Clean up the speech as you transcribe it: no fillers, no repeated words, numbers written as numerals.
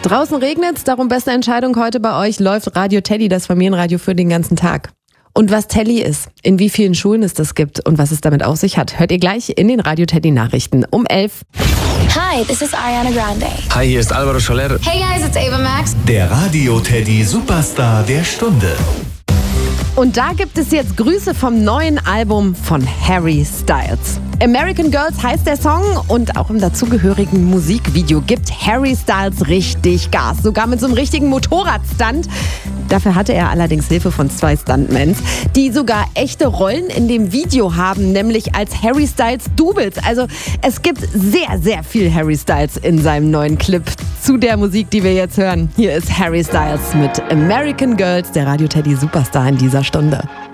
Draußen regnet's, darum beste Entscheidung heute bei euch. Läuft Radio Teddy, das Familienradio für den ganzen Tag. Und was Telly ist, in wie vielen Schulen es das gibt und was es damit auf sich hat, hört ihr gleich in den Radio Teddy Nachrichten um 11. Hi, this is Ariana Grande. Hi, hier ist Alvaro Soler. Hey guys, it's Ava Max. Der Radio Teddy Superstar der Stunde. Und da gibt es jetzt Grüße vom neuen Album von Harry Styles. American Girls heißt der Song und auch im dazugehörigen Musikvideo gibt Harry Styles richtig Gas. Sogar mit so einem richtigen Motorradstunt. Dafür hatte er allerdings Hilfe von 2 Stuntmans, die sogar echte Rollen in dem Video haben, nämlich als Harry Styles Doubles. Also es gibt sehr, sehr viel Harry Styles in seinem neuen Clip zu der Musik, die wir jetzt hören. Hier ist Harry Styles mit American Girls, der Radio Teddy Superstar in dieser Stunde.